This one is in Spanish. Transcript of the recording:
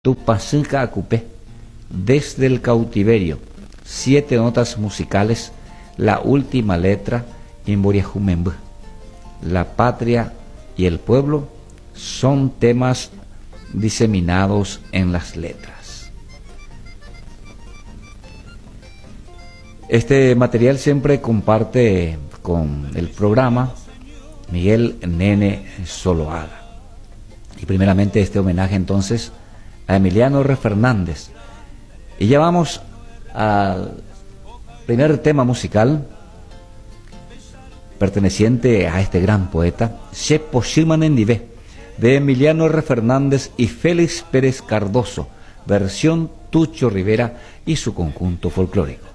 Tupacinca Acupé, Desde el cautiverio, 7 notas musicales, la última letra, Imboriajumembú. La patria y el pueblo son temas diseminados en las letras. Este material siempre comparte con el programa Miguel Nene Zuluaga. Y primeramente este homenaje entonces a Emiliano R. Fernández. Y ya vamos al primer tema musical perteneciente a este gran poeta, Shepo Shimanendive, de Emiliano R. Fernández y Félix Pérez Cardoso, versión Tucho Rivera y su conjunto folclórico.